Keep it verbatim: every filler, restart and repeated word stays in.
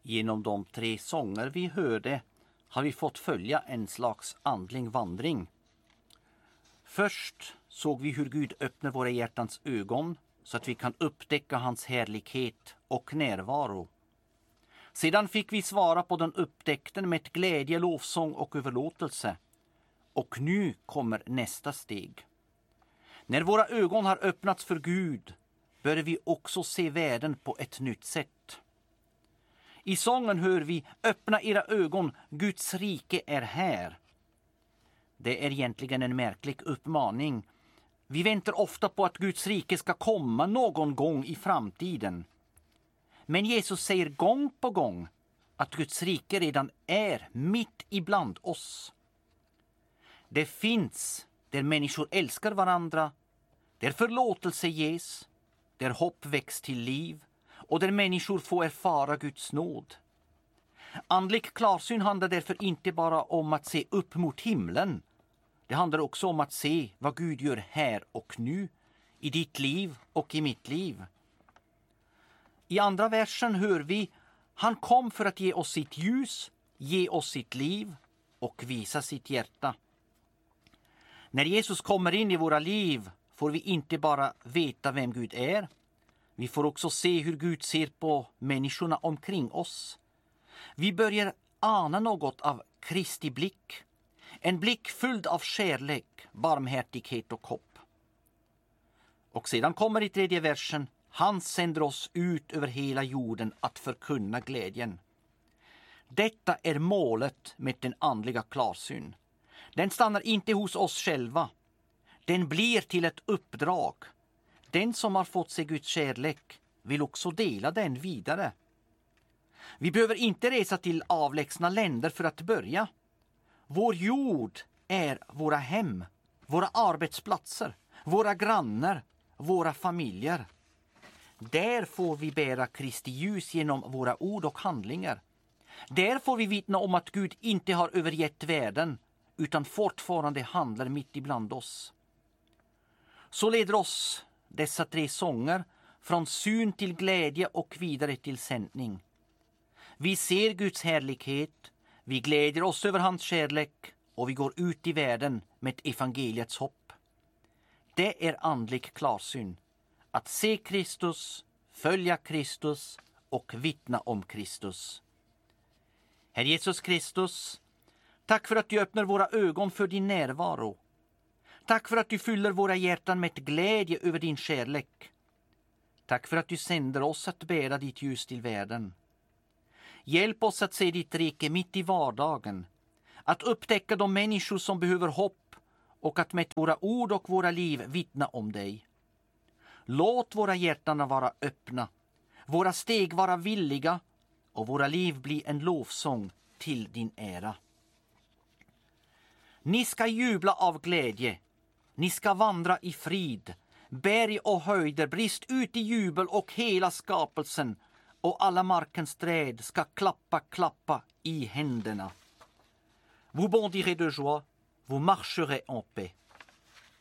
Genom de tre sånger vi hörde har vi fått följa en slags andlig vandring. Först såg vi hur Gud öppnar våra hjärtans ögon så att vi kan upptäcka hans härlighet och närvaro. Sedan fick vi svara på den upptäckten med ett glädje, lovsång och överlåtelse. Och nu kommer nästa steg. När våra ögon har öppnats för Gud börjar vi också se världen på ett nytt sätt. I sången hör vi: öppna era ögon, Guds rike är här. Det är egentligen en märklig uppmaning. Vi väntar ofta på att Guds rike ska komma någon gång i framtiden. Men Jesus säger gång på gång att Guds rike redan är mitt ibland oss. Det finns där människor älskar varandra, där förlåtelse ges, där hopp väcks till liv och där människor får erfara Guds nåd. Andlig klarsyn handlar därför inte bara om att se upp mot himlen. Det handlar också om att se vad Gud gör här och nu, i ditt liv och i mitt liv. I andra versen hör vi: han kom för att ge oss sitt ljus, ge oss sitt liv och visa sitt hjärta. När Jesus kommer in i våra liv får vi inte bara veta vem Gud är. Vi får också se hur Gud ser på människorna omkring oss. Vi börjar ana något av Kristi blick. En blick fylld av kärlek, barmhärtighet och hopp. Och sedan kommer i tredje versen: han sänder oss ut över hela jorden att förkunna glädjen. Detta är målet med den andliga klarsyn. Den stannar inte hos oss själva. Den blir till ett uppdrag. Den som har fått se Guds kärlek vill också dela den vidare. Vi behöver inte resa till avlägsna länder för att börja. Vår jord är våra hem, våra arbetsplatser, våra grannar, våra familjer. Där får vi bära Kristi ljus genom våra ord och handlingar. Där får vi vittna om att Gud inte har övergett världen utan fortfarande handlar mitt ibland oss. Så leder oss dessa tre sånger från syn till glädje och vidare till sändning. Vi ser Guds härlighet, vi glädjer oss över hans kärlek och vi går ut i världen med evangeliets hopp. Det är andlig klarsyn. Att se Kristus, följa Kristus och vittna om Kristus. Herre Jesus Kristus, tack för att du öppnar våra ögon för din närvaro. Tack för att du fyller våra hjärtan med glädje över din kärlek. Tack för att du sänder oss att bära ditt ljus till världen. Hjälp oss att se ditt rike mitt i vardagen. Att upptäcka de människor som behöver hopp och att med våra ord och våra liv vittna om dig. Låt våra hjärtan vara öppna, våra steg vara villiga och våra liv bli en lovsång till din ära. Ni ska jubla av glädje, ni ska vandra i frid. Berg och höjder brist ut i jubel och hela skapelsen och alla markens träd ska klappa, klappa i händerna. Vous bondirez de joie, vous marcherez en paix.